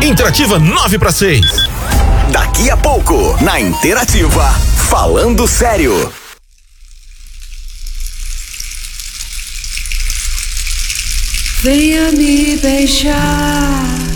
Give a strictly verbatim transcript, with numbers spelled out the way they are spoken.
Interativa nove para seis. Daqui a pouco, na Interativa, Falando Sério. Venha me beijar.